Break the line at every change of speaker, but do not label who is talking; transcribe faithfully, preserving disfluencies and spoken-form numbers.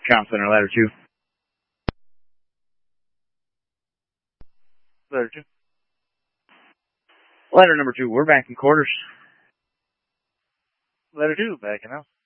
Com Center, ladder two. Ladder two. Ladder number two, we're back in quarters. Ladder two, back in house.